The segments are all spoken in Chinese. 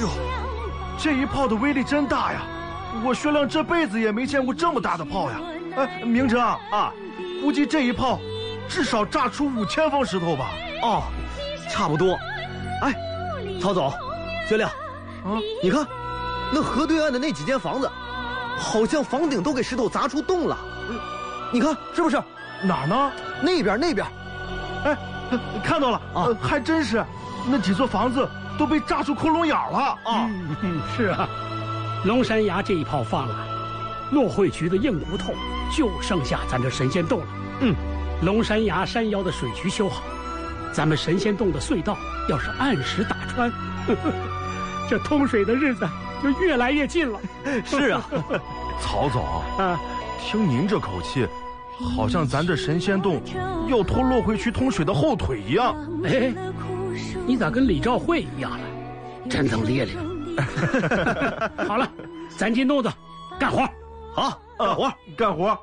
哟，这一炮的威力真大呀！我薛亮这辈子也没见过这么大的炮呀！哎，明哲啊，估计这一炮至少炸出5000方石头吧？ 哦，差不多。哎，曹总，薛亮，你看，那河对岸的那几间房子，好像房顶都给石头砸出洞了。你看是不是？ 哪儿呢？ 那边。 哎，看到了啊，还真是，那几座房子都被炸出窟窿眼了啊！ 是啊，龙山崖这一炮放了，骆慧渠的硬骨头就剩下咱这神仙洞了。龙山崖山腰的水渠修好，咱们神仙洞的隧道要是按时打穿，这通水的日子就越来越近了。 是啊， 曹总啊，听您这口气，好像咱这神仙洞要拖骆慧渠通水的后腿一样。 哎，你咋跟李兆慧一样了？真能咧咧。好了，咱进洞子干活。 好， 干活。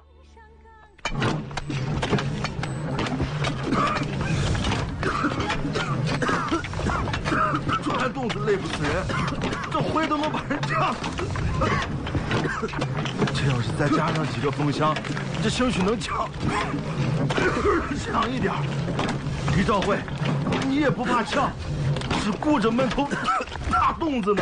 钻洞子累不死人，这灰都能把人呛死。这要是再加上几个风箱，这兴许能强一点。李兆慧，你也不怕呛，只顾着闷头大洞子呢。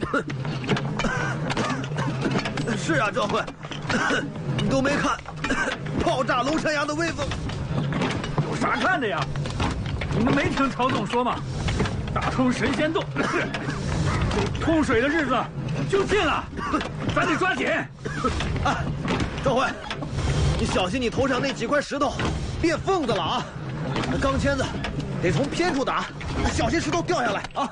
是啊，赵慧，你都没看炮炸龙山崖的威风， 有啥看的呀？你们没听曹总说吗？打通神仙洞，通水的日子就近了，咱得抓紧。 哎，赵慧，你小心你头上那几块石头裂缝子了啊！那钢钎子得从偏处打，小心石头掉下来啊！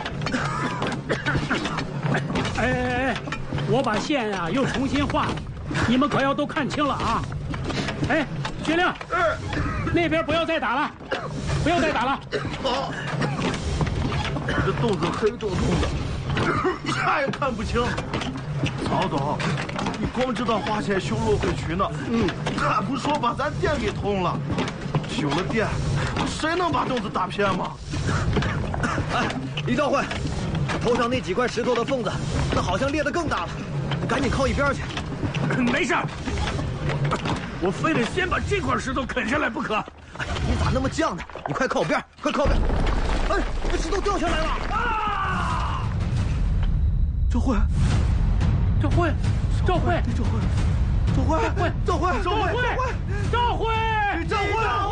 哎，我把线啊又重新画了，你们可要都看清了啊！哎，薛亮，那边不要再打了，不要再打了。 好。这洞子黑洞洞的，一下也看不清。曹总，你光知道花钱修骆慧渠呢，还不说把咱店给通了。有了店，谁能把洞子打偏吗？ 哎，李兆慧，头上那几块石头的缝子，那好像裂得更大了，你赶紧靠一边去。 没事，我非得先把这块石头啃下来不可。 哎，你咋那么犟呢？你快靠边，快靠边！哎，这石头掉下来了！啊！ 赵慧， 赵慧， 赵慧，赵慧，赵慧， 赵慧， 赵慧，赵慧， 赵慧， 赵慧。